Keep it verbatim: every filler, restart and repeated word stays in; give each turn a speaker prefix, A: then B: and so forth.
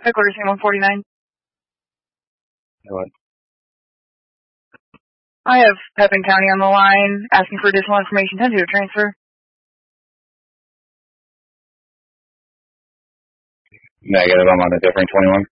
A: Headquarters one forty-nine.
B: What?
A: I have Pepin County on the line asking for additional information. ten to transfer.
B: Negative, I'm on a different twenty-one.